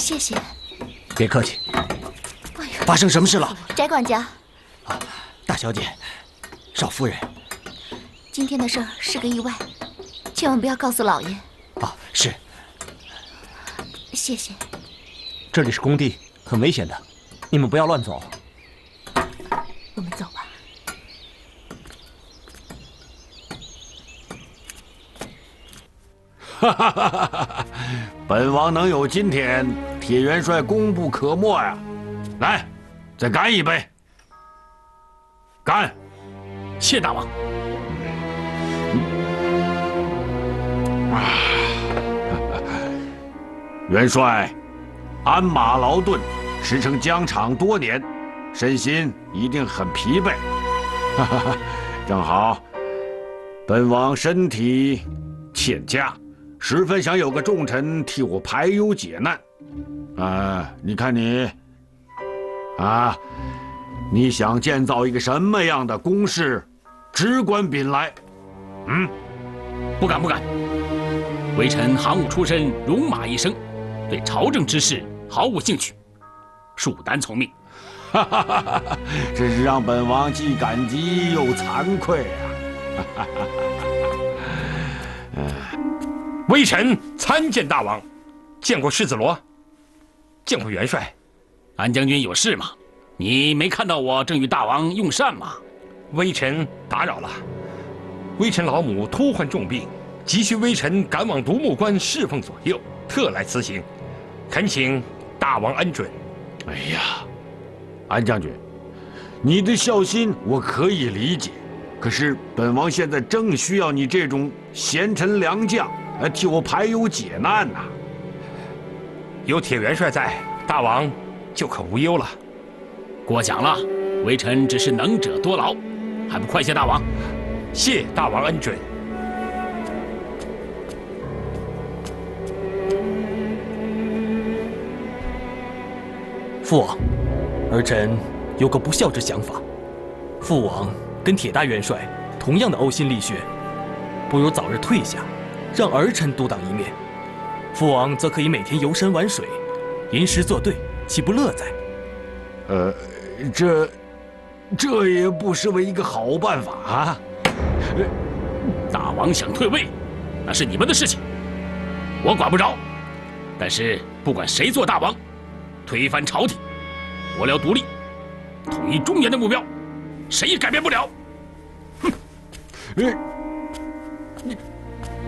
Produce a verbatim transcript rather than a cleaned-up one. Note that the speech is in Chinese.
谢谢。 别客气。 哎呀， 发生什么事了？ 翟管家， 啊，大小姐，少夫人， 今天的事儿是个意外，千万不要告诉老爷。 啊，是。 谢谢。 这里是工地，很危险的，你们不要乱走。 我们走吧。 哈哈哈哈哈！本王能有今天，铁元帅功不可没呀！来，再干一杯！干！ 谢大王。 啊！元帅，鞍马劳顿，驰骋疆场多年，身心一定很疲惫。哈哈哈！正好，本王身体欠佳。 十分想有个重臣替我排忧解难，啊！你看你，啊，你想建造一个什么样的宫室？只管禀来。嗯， 不敢不敢。微臣行伍出身，戎马一生，对朝政之事毫无兴趣，恕丹从命。 哈哈哈哈！真是让本王既感激又惭愧啊！哈哈哈哈！ 嗯。 微臣参见大王，见过世子罗，见过元帅。 安将军有事吗？你没看到我正与大王用膳吗？ 微臣打扰了。微臣老母突患重病，急需微臣赶往独木关侍奉左右，特来辞行，恳请大王恩准。 哎呀，安将军，你的孝心我可以理解，可是本王现在正需要你这种贤臣良将。 来替我排忧解难呐！ 有铁元帅在，大王就可无忧了。 过奖了，微臣只是能者多劳，还不快谢大王？ 谢大王恩准。 父王，儿臣有个不孝之想法。父王跟铁大元帅同样的呕心沥血，不如早日退下。 让儿臣独当一面，父王则可以每天游山玩水，吟诗作对，岂不乐哉？ 呃，这，这也不失为一个好办法啊！ 大王想退位，那是你们的事情，我管不着。但是不管谁做大王，推翻朝廷，国辽独立，统一中原的目标，谁也改变不了。哼！